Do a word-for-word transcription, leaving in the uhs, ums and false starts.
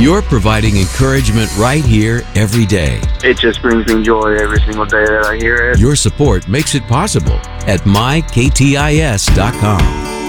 You're providing encouragement right here every day. It just brings me joy every single day that I hear it. Your support makes it possible at my k t i s dot com.